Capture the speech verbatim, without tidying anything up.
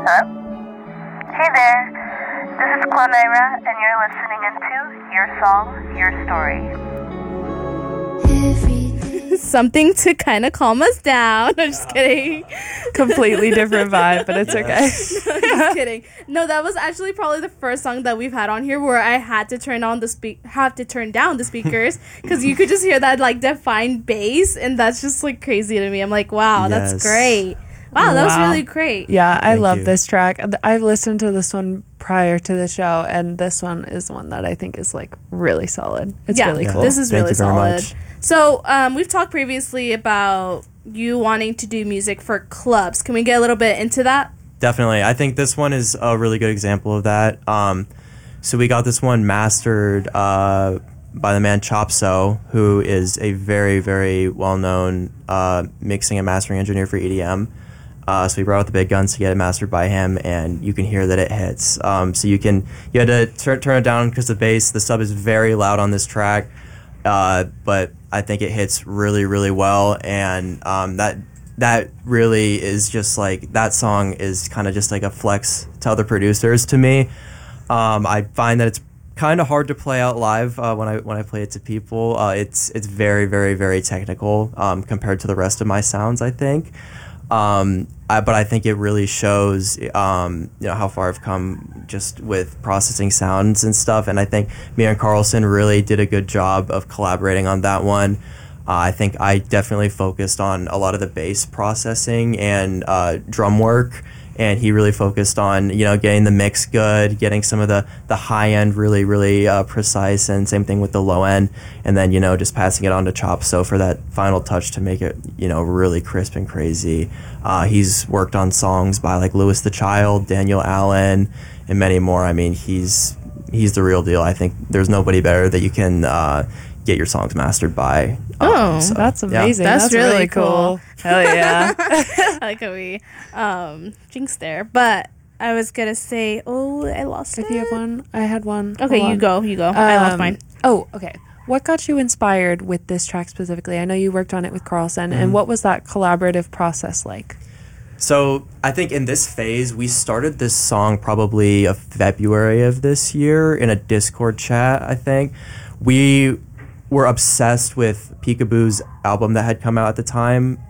Hello? Hey there, this is Clonaira, and you're listening into Your Song, Your Story. Something to kind of calm us down. I'm just kidding. Completely different vibe, but it's okay. No, just kidding. No, that was actually probably the first song that we've had on here where I had to turn on the speak, have to turn down the speakers because you could just hear that like defined bass, and that's just like crazy to me. I'm like, wow, Yes. that's great. Wow, that was Wow. really great. Yeah, I Thank love you. this track. I've listened to this one prior to the show, and this one is one that I think is like really solid. It's yeah, really Yeah. cool. This is Thank really you very solid. much. So, um, we've talked previously about you wanting to do music for clubs. Can we get a little bit into that? Definitely. I think this one is a really good example of that. Um, so we got this one mastered uh, by the man Chopso, who is a very, very well-known uh, mixing and mastering engineer for E D M. Uh, so we brought out the big guns to get it mastered by him, and you can hear that it hits. Um, so you can you had to tur- turn it down because the bass, the sub is very loud on this track, uh, but I think it hits really, really well, and um, that that really is just like that song is kind of just like a flex to other producers to me. Um, I find that it's kind of hard to play out live uh, when I when I play it to people. Uh, it's it's very, very, very technical um, compared to the rest of my sounds, I think. Um, I, but I think it really shows, um, you know, how far I've come just with processing sounds and stuff. And I think me and Carlson really did a good job of collaborating on that one. Uh, I think I definitely focused on a lot of the bass processing and uh, drum work. And he really focused on, you know, getting the mix good, getting some of the, the high end really, really uh, precise, and same thing with the low end. And then, you know, just passing it on to Chop. So for that final touch to make it, you know, really crisp and crazy. Uh, he's worked on songs by like Louis the Child, Daniel Allen, and many more. I mean, he's he's the real deal. I think there's nobody better that you can uh, get your songs mastered by. Um, Oh, so, That's yeah. amazing. That's That's, really really, cool. cool. Hell yeah. I like how we um, jinxed there. But I was going to say, oh, I lost If it. you have one, I had one. Okay, Hold you on. go. You go. I lost Um, mine. Oh, okay. What got you inspired with this track specifically? I know you worked on it with Carlson, Mm-hmm. and what was that collaborative process like? So I think in this phase, we started this song probably of February of this year in a Discord chat, I think. We were obsessed with Peekaboo's album that had come out at the time.